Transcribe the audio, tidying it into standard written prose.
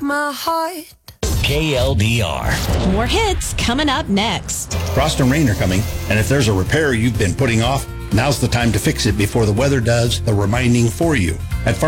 my heart. KLDR. More hits coming up next. Frost and rain are coming, and if there's a repair you've been putting off, now's the time to fix it before the weather does the reminding for you. At